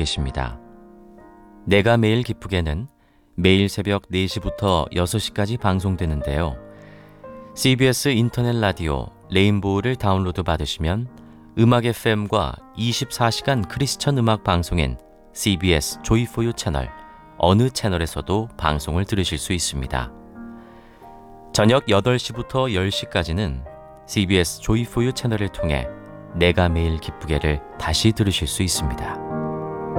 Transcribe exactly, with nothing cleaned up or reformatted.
계십니다. 내가 매일 기쁘게는 매일 새벽 네 시부터 여섯 시까지 방송되는데요. 씨비에스 인터넷 라디오 레인보우를 다운로드 받으시면 음악 에프엠과 이십사 시간 크리스천 음악 방송인 씨비에스 조이포유 채널 어느 채널에서도 방송을 들으실 수 있습니다. 저녁 여덟 시부터 열 시까지는 씨비에스 조이포유 채널을 통해 내가 매일 기쁘게를 다시 들으실 수 있습니다.